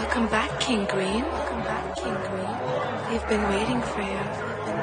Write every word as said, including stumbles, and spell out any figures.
Welcome back, King Green. Welcome back, King Green. We've been waiting for you. We've been